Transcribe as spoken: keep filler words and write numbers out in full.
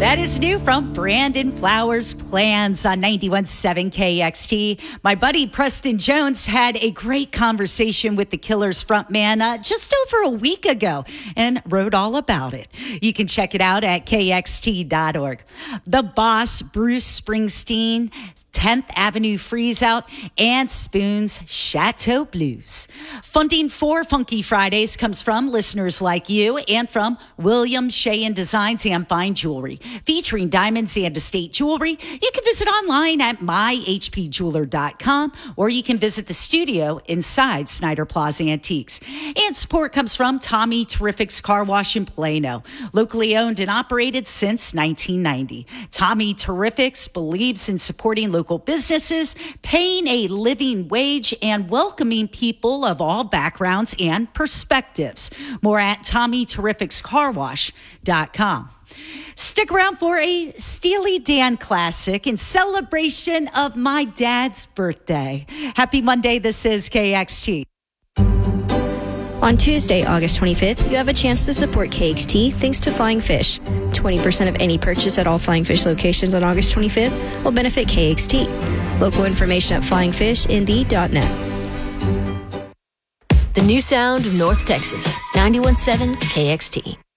That is new from Brandon Flowers Plans on ninety-one point seven K X T. My buddy Preston Jones had a great conversation with the Killers frontman uh, just over a week ago and wrote all about it. You can check it out at K X T dot org. The Boss, Bruce Springsteen, tenth Avenue Freeze Out, and Spoon's Chateau Blues. Funding for Funky Fridays comes from listeners like you and from Williams, Shea and Designs and Fine Jewelry. Featuring diamonds and estate jewelry, you can visit online at my h p jeweler dot com or you can visit the studio inside Snyder Plaza Antiques. And support comes from Tommy Terrific's Car Wash in Plano, locally owned and operated since nineteen ninety. Tommy Terrific's believes in supporting local businesses, paying a living wage, and welcoming people of all backgrounds and perspectives. More at tommy terrifics car wash dot com. Stick around for a Steely Dan classic in celebration of my dad's birthday. Happy Monday. This is K X T. On Tuesday, August twenty-fifth, you have a chance to support K X T thanks to Flying Fish. twenty percent of any purchase at all Flying Fish locations on August twenty-fifth will benefit K X T. Local information at flying fish n d dot net. The new sound of North Texas, ninety-one point seven K X T.